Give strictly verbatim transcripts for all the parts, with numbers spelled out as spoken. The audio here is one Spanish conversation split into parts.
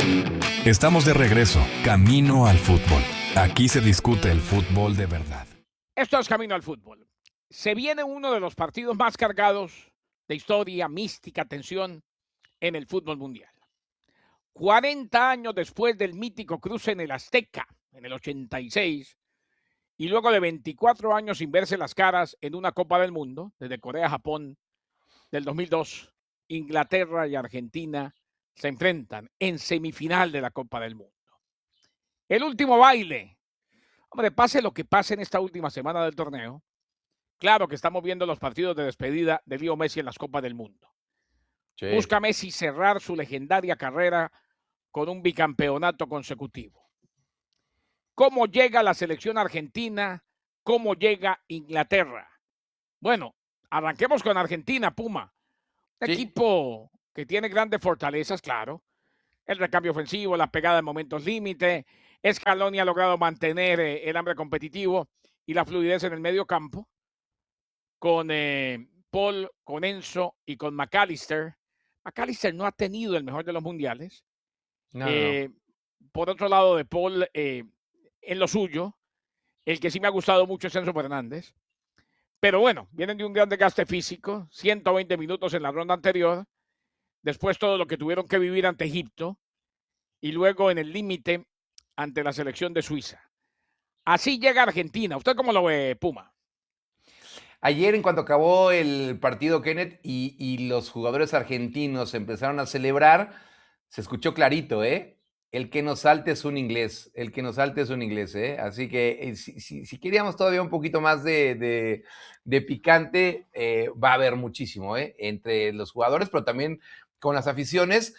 Estamos de regreso, camino al fútbol. Aquí se discute el fútbol de verdad. Esto es Camino al Fútbol. Se viene uno de los partidos más cargados de historia, mística, tensión en el fútbol mundial. cuarenta años después del mítico cruce en el Azteca, en el ochenta y seis, y luego de veinticuatro años sin verse las caras en una Copa del Mundo, desde Corea-Japón del dos mil dos, Inglaterra y Argentina se enfrentan en semifinal de la Copa del Mundo. El último baile. Hombre, pase lo que pase en esta última semana del torneo, claro que estamos viendo los partidos de despedida de Leo Messi en las Copas del Mundo. Sí. Busca Messi cerrar su legendaria carrera con un bicampeonato consecutivo. ¿Cómo llega la selección argentina? ¿Cómo llega Inglaterra? Bueno, arranquemos con Argentina, Puma. Un Sí. equipo que tiene grandes fortalezas, claro. El recambio ofensivo, la pegada en momentos límite. Scaloni ha logrado mantener eh, el hambre competitivo y la fluidez en el medio campo. Con eh, Paul, con Enzo y con McAllister. McAllister no ha tenido el mejor de los mundiales. No, Eh, no, no. Por otro lado, de Paul, eh, en lo suyo, el que sí me ha gustado mucho es Enzo Fernández. Pero bueno, vienen de un gran desgaste físico, ciento veinte minutos en la ronda anterior, después todo lo que tuvieron que vivir ante Egipto y luego en el límite ante la selección de Suiza. Así llega Argentina. ¿Usted cómo lo ve, Puma? Ayer, en cuanto acabó el partido, Kenneth, y, y los jugadores argentinos empezaron a celebrar, se escuchó clarito, ¿eh? El que nos salte es un inglés, el que nos salte es un inglés, ¿eh? Así que eh, si, si, si queríamos todavía un poquito más de, de, de picante, eh, va a haber muchísimo, ¿eh? Entre los jugadores, pero también con las aficiones.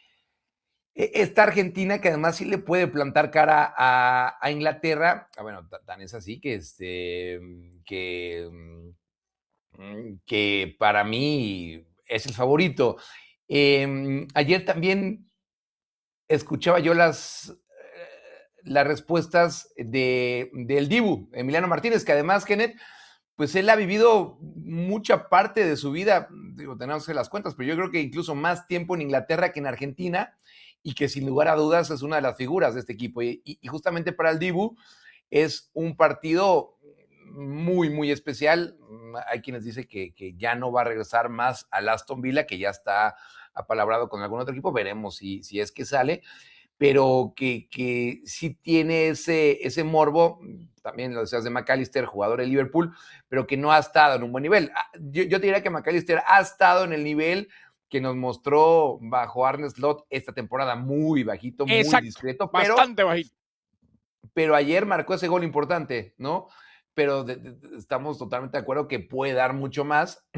Esta Argentina que además sí le puede plantar cara a, a Inglaterra, ah, bueno, tan es así que, este, que, que para mí es el favorito. Eh, ayer también escuchaba yo las, las respuestas de, del Dibu, Emiliano Martínez, que además, Kenneth, pues él ha vivido mucha parte de su vida, digo, tenemos que las cuentas, pero yo creo que incluso más tiempo en Inglaterra que en Argentina, y que sin lugar a dudas es una de las figuras de este equipo. Y, y justamente para el Dibu es un partido muy, muy especial. Hay quienes dicen que, que ya no va a regresar más al Aston Villa, que ya está apalabrado con algún otro equipo, veremos si, si es que sale, pero que, que sí tiene ese, ese morbo, también lo decías de McAllister, jugador de Liverpool, pero que no ha estado en un buen nivel. Yo, yo te diría que McAllister ha estado en el nivel que nos mostró bajo Arne Slot esta temporada, muy bajito, muy Exacto, discreto, pero, bastante bajito. pero ayer marcó ese gol importante, ¿no? Pero de, de, estamos totalmente de acuerdo que puede dar mucho más.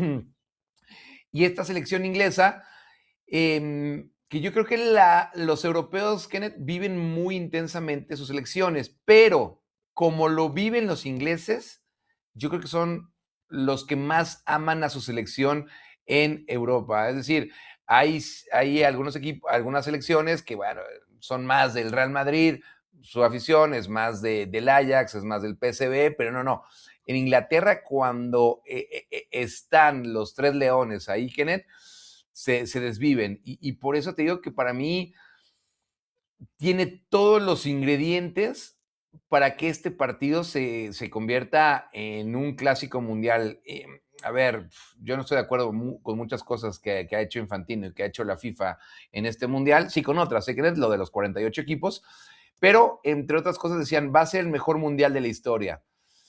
Y esta selección inglesa, eh, que yo creo que la, los europeos, Kenneth, viven muy intensamente sus elecciones, pero como lo viven los ingleses, yo creo que son los que más aman a su selección en Europa. Es decir, hay, hay algunos equipos, algunas selecciones que, bueno, son más del Real Madrid, su afición es más de, del Ajax, es más del P S V, pero no, no. En Inglaterra, cuando eh, eh, están los tres leones ahí, Kenneth, se, se desviven. Y, y por eso te digo que para mí tiene todos los ingredientes para que este partido se, se convierta en un clásico mundial. Eh, a ver, yo no estoy de acuerdo mu con muchas cosas que, que ha hecho Infantino y que ha hecho la FIFA en este mundial, sí con otras, sé que es lo de los cuarenta y ocho equipos, pero entre otras cosas decían, va a ser el mejor mundial de la historia.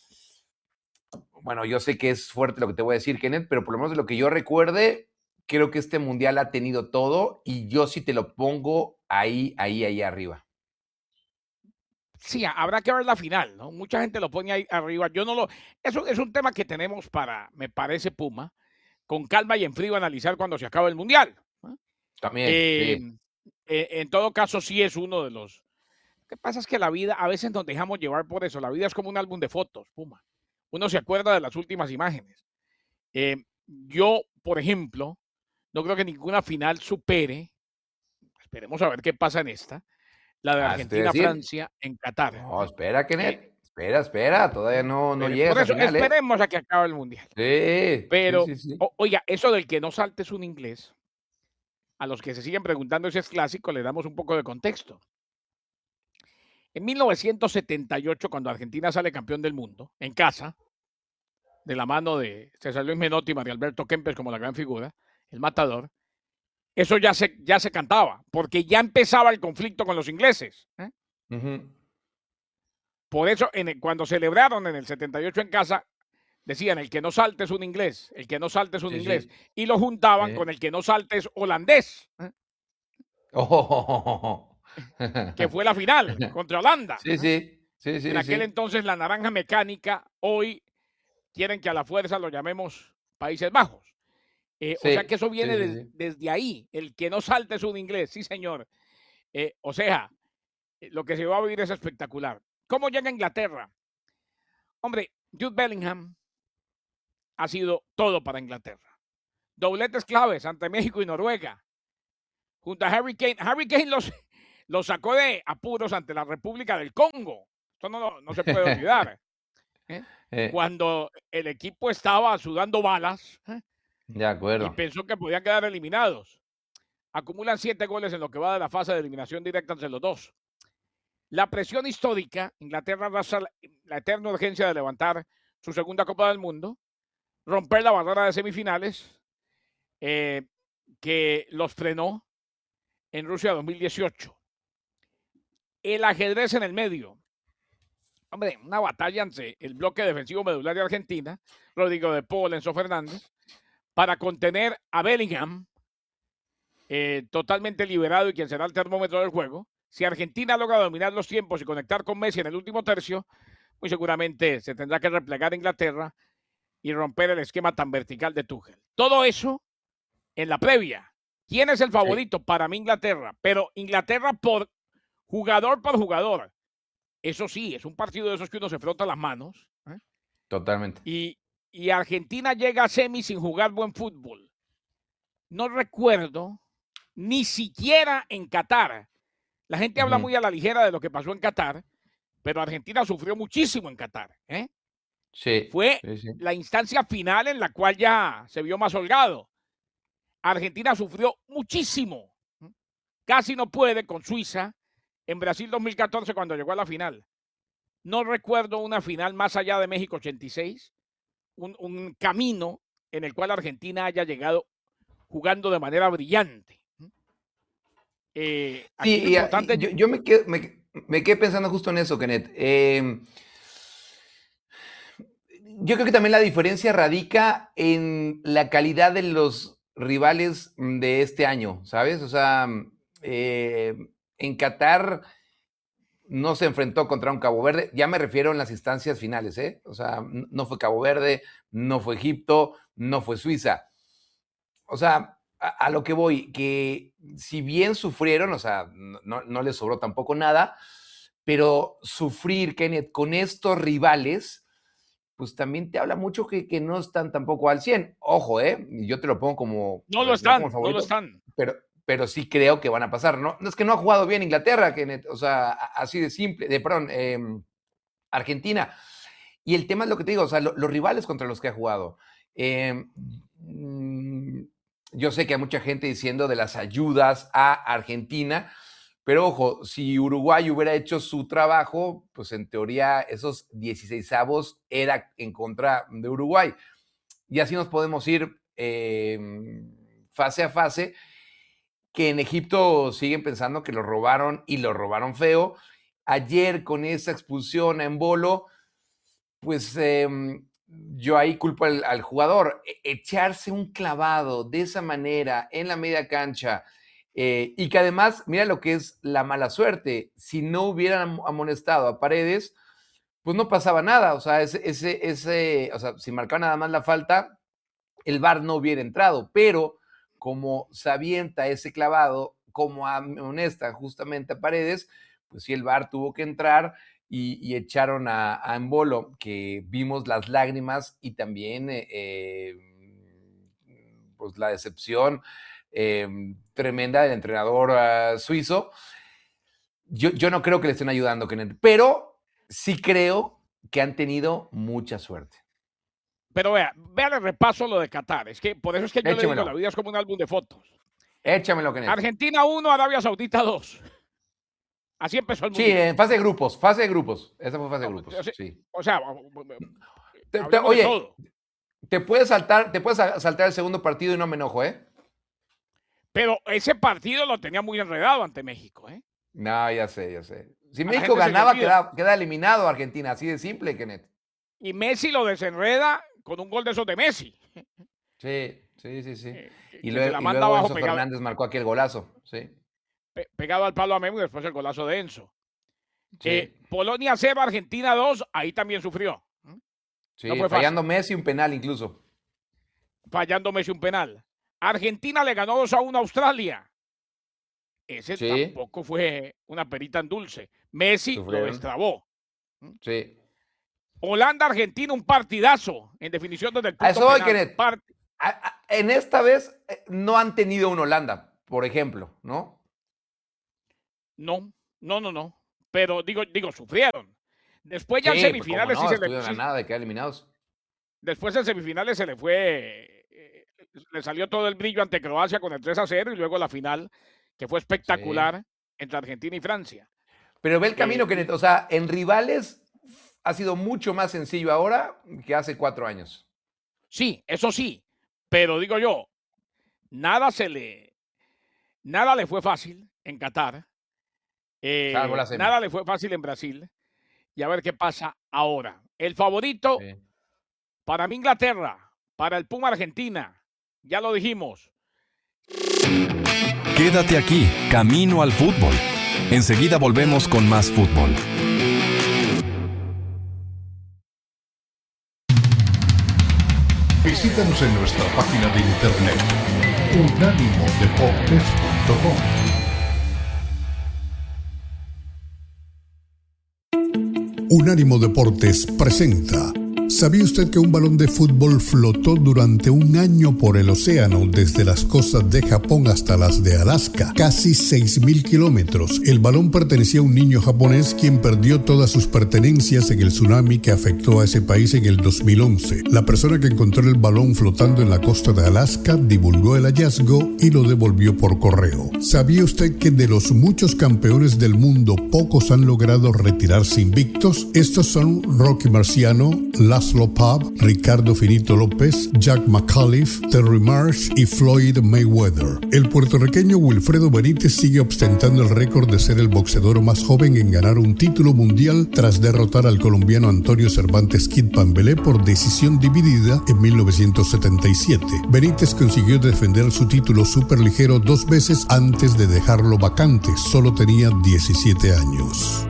Bueno, yo sé que es fuerte lo que te voy a decir, Kenneth, pero por lo menos de lo que yo recuerde, creo que este mundial ha tenido todo y yo sí te lo pongo ahí, ahí, ahí arriba. Sí, habrá que ver la final, ¿no? Mucha gente lo pone ahí arriba. Yo no lo. Eso es un tema que tenemos para, me parece, Puma, con calma y en frío analizar cuando se acabe el mundial, ¿no? También, Eh, sí. eh, en todo caso, sí es uno de los. Lo que pasa es que la vida, a veces nos dejamos llevar por eso. La vida es como un álbum de fotos, Puma. Uno se acuerda de las últimas imágenes. Eh, yo, por ejemplo, no creo que ninguna final supere, esperemos a ver qué pasa en esta, la de Ah, eso te iba a decir. Argentina-Francia en Qatar. No, espera, Eh, Kenneth. Espera, espera. Todavía no, no Pero llega por esa eso, final, ¿eh? esperemos a que acabe el mundial. Sí, sí, Pero, sí, sí. o, oiga, eso del que no saltes un inglés, a los que se siguen preguntando si es clásico, le damos un poco de contexto. En mil novecientos setenta y ocho, cuando Argentina sale campeón del mundo, en casa, de la mano de César Luis Menotti y María Alberto Kempes como la gran figura, el matador, eso ya se, ya se cantaba, porque ya empezaba el conflicto con los ingleses. ¿eh? Ujú. Por eso, en el- cuando celebraron en el setenta y ocho en casa, decían, el que no salte es un inglés, el que no salte es un Sí, inglés, sí. y lo juntaban Sí. con el que no salte es holandés, ¿eh? Oh. que fue la final contra Holanda. Sí, ¿eh? sí. Sí, sí, En aquel sí. entonces la naranja mecánica, hoy quieren que a la fuerza lo llamemos Países Bajos. Eh, o sea Sí, que eso sí, viene sí, des- sí. desde ahí. El que no salte es un inglés, sí señor. Eh, o sea, eh, lo que se va a vivir es espectacular. ¿Cómo llega a Inglaterra? Hombre, Jude Bellingham ha sido todo para Inglaterra. Dobletes claves ante México y Noruega. Junto a Harry Kane. Harry Kane los, los sacó de apuros ante la República del Congo. Esto no, no, no se puede olvidar. ¿eh? Eh, Cuando el equipo estaba sudando balas ¿eh? de y acuerdo. pensó que podían quedar eliminados. Acumulan siete goles en lo que va de la fase de eliminación directa entre los dos. La presión histórica, Inglaterra arrasa la, la eterna urgencia de levantar su segunda Copa del Mundo, romper la barrera de semifinales eh, que los frenó en Rusia dos mil dieciocho. El ajedrez en el medio. Hombre, una batalla entre el bloque defensivo medular de Argentina, Rodrigo de Paul, Enzo Fernández, para contener a Bellingham, eh, totalmente liberado y quien será el termómetro del juego. Si Argentina logra dominar los tiempos y conectar con Messi en el último tercio, muy seguramente se tendrá que replegar a Inglaterra y romper el esquema tan vertical de Tuchel. Todo eso en la previa. ¿Quién es el Sí, favorito? Para mí Inglaterra, pero Inglaterra por jugador por jugador. Eso sí, es un partido de esos que uno se frota las manos. ¿eh? totalmente. Y, y Argentina llega a semi sin jugar buen fútbol. No recuerdo ni siquiera en Qatar. La gente habla Ujú. muy a la ligera de lo que pasó en Qatar, pero Argentina sufrió muchísimo en Qatar. ¿eh? Sí, Fue sí, sí. la instancia final en la cual ya se vio más holgado. Argentina sufrió muchísimo. Casi no puede con Suiza en Brasil dos mil catorce cuando llegó a la final. No recuerdo una final más allá de México ochenta y seis, un, un camino en el cual Argentina haya llegado jugando de manera brillante. Eh, aquí lo Sí, y, a- importante y es... yo, yo me, quedé, me, me quedé pensando justo en eso, Kenneth. Eh, yo creo que también la diferencia radica en la calidad de los rivales mm, de este año, ¿sabes? O sea, mm, eh, en Qatar no se enfrentó contra un Cabo Verde, ya me refiero en las instancias finales, ¿eh? O sea, n- no fue Cabo Verde, no fue Egipto, no fue Suiza. O sea, a, a lo que voy, que si bien sufrieron, o sea, no, no les sobró tampoco nada, pero sufrir, Kenneth, con estos rivales, pues también te habla mucho que, que no están tampoco al cien. Ojo, ¿eh? Yo te lo pongo como, No a lo ver, no como el están, no lo favorito, están. pero, pero sí creo que van a pasar. No, no es que no ha jugado bien Inglaterra, Kenneth, o sea, a- así de simple, de perdón, eh, Argentina. Y el tema es lo que te digo, o sea, lo- los rivales contra los que ha jugado. Eh, mm, yo sé que hay mucha gente diciendo de las ayudas a Argentina, pero ojo, si Uruguay hubiera hecho su trabajo, pues en teoría esos dieciseisavos era en contra de Uruguay. Y así nos podemos ir eh, fase a fase, que en Egipto siguen pensando que lo robaron y lo robaron feo. Ayer con esa expulsión en Bolo, pues eh, yo ahí culpo al, al jugador. E- echarse un clavado de esa manera en la media cancha eh, y que además, mira lo que es la mala suerte. Si no hubieran amonestado a Paredes, pues no pasaba nada. O sea, ese, ese, ese, o sea, si marcaba nada más la falta, el V A R no hubiera entrado. Pero como se avienta ese clavado, como amonesta justamente a Paredes, pues sí, el V A R tuvo que entrar y, y echaron a, a Embolo, que vimos las lágrimas y también eh, eh, pues la decepción eh, tremenda del entrenador uh, suizo. Yo, yo no creo que le estén ayudando, Kenneth, pero sí creo que han tenido mucha suerte. Pero vea, vea el repaso lo de Qatar. Es que por eso es que yo le digo, la Échemelo. vida es como un álbum de fotos. Échamelo, Kenneth. Argentina uno, Arabia Saudita dos. Así empezó el Sí, mundial. en fase de grupos, fase de grupos. Esa fue fase de No, grupos, o sea, sí. O sea, Te- te- hablemos de oye, todo. te puedes saltar, te puedes a- saltar el segundo partido y no me enojo, ¿eh? Pero ese partido lo tenía muy enredado ante México, ¿eh? No, ya sé, ya sé. Si A la México gente se le ganaba, olvida. queda, queda eliminado Argentina, así de simple, Kenneth. Y Messi lo desenreda con un gol de esos de Messi. Sí, sí, sí, sí. Eh, que- Y que luego, se la y manda luego abajo Enzo pegado, Fernández marcó aquel golazo, sí. pe- pegado al palo a Memo y después el golazo de Enzo. Sí, Eh, Polonia cero, Argentina dos, ahí también sufrió. sí, no fue fácil. fallando Messi un penal incluso. Fallando Messi un penal. Argentina le ganó dos a uno a Australia. Ese Sí. tampoco fue una perita en dulce. Messi lo Sufrieron. destrabó. Sí. Holanda-Argentina, un partidazo. En definición desde el punto A eso voy, penal. Kenneth. Part- A- a- En esta vez eh, no han tenido un Holanda, por ejemplo, ¿no? No, no, no, no. Pero digo, digo, sufrieron. Después ya Sí, en pues, semifinales cómo no, sí se le, estuvieron a sí- nada de quedar eliminados. después en semifinales se le fue, eh, le salió todo el brillo ante Croacia con el tres a cero y luego la final, que fue espectacular entre Argentina y Francia. Pero ve el camino, Eh, Kenneth. O sea, en rivales ha sido mucho más sencillo ahora que hace cuatro años. Sí, eso sí, pero digo yo, nada se le, nada le fue fácil en Qatar, eh, Salvo la semi. nada le fue fácil en Brasil, y a ver qué pasa ahora. El favorito Sí. para mí Inglaterra, para el Puma Argentina, ya lo dijimos. Quédate aquí, Camino al Fútbol. Enseguida volvemos con más fútbol. Visítanos en nuestra página de internet unánimo deportes punto com. Unánimo Deportes presenta. ¿Sabía usted que un balón de fútbol flotó durante un año por el océano desde las costas de Japón hasta las de Alaska? Casi seis mil kilómetros. El balón pertenecía a un niño japonés quien perdió todas sus pertenencias en el tsunami que afectó a ese país en el dos mil once. La persona que encontró el balón flotando en la costa de Alaska divulgó el hallazgo y lo devolvió por correo. ¿Sabía usted que de los muchos campeones del mundo pocos han logrado retirarse invictos? Estos son Rocky Marciano, Laszlo Pav, Ricardo Finito López, Jack McAuliffe, Terry Marsh y Floyd Mayweather. El puertorriqueño Wilfredo Benítez sigue ostentando el récord de ser el boxeador más joven en ganar un título mundial tras derrotar al colombiano Antonio Cervantes Kid Pambelé por decisión dividida en mil novecientos setenta y siete. Benítez consiguió defender su título superligero dos veces antes de dejarlo vacante. Solo tenía diecisiete años.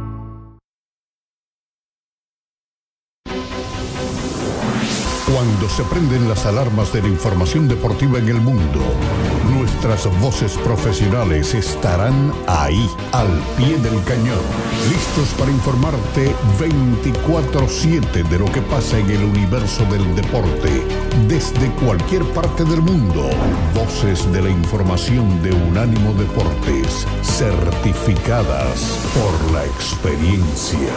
Cuando se prenden las alarmas de la información deportiva en el mundo, nuestras voces profesionales estarán ahí, al pie del cañón, listos para informarte veinticuatro siete de lo que pasa en el universo del deporte, desde cualquier parte del mundo. Voces de la información de Unánimo Deportes, certificadas por la experiencia.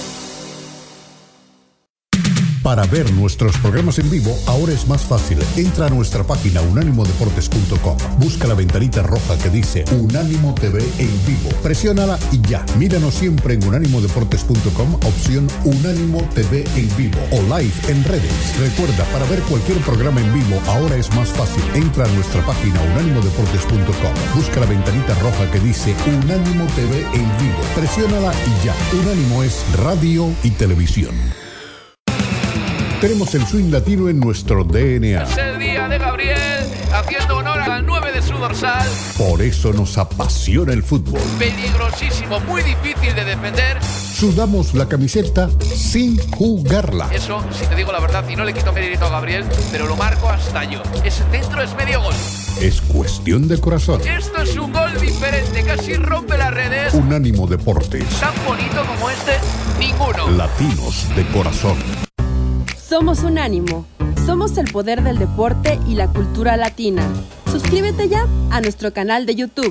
Para ver nuestros programas en vivo, ahora es más fácil. Entra a nuestra página unánimo deportes punto com. Busca la ventanita roja que dice Unánimo T V en vivo. Presiónala y ya. Míranos siempre en unánimo deportes punto com, opción Unánimo T V en vivo o live en redes. Recuerda, para ver cualquier programa en vivo, ahora es más fácil. Entra a nuestra página unánimo deportes punto com. Busca la ventanita roja que dice Unánimo T V en vivo. Presiónala y ya. Unánimo es radio y televisión. Tenemos el swing latino en nuestro D N A. Es el día de Gabriel, haciendo honor al nueve de su dorsal. Por eso nos apasiona el fútbol. Peligrosísimo, muy difícil de defender. Sudamos la camiseta sin jugarla. Eso, si te digo la verdad, y no le quito mérito a Gabriel, pero lo marco hasta yo. Ese centro es medio gol. Es cuestión de corazón. Esto es un gol diferente, casi rompe las redes. Unánimo Deportes. Tan bonito como este, ninguno. Latinos de corazón. Somos Unánimo. Somos el poder del deporte y la cultura latina. Suscríbete ya a nuestro canal de YouTube.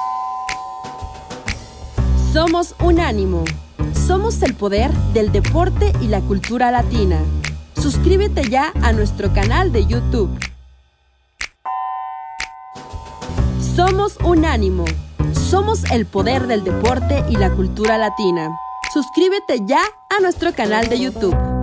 Somos Unánimo. Somos el poder del deporte y la cultura latina. Suscríbete ya a nuestro canal de YouTube. Somos Unánimo. Somos el poder del deporte y la cultura latina. Suscríbete ya a nuestro canal de YouTube.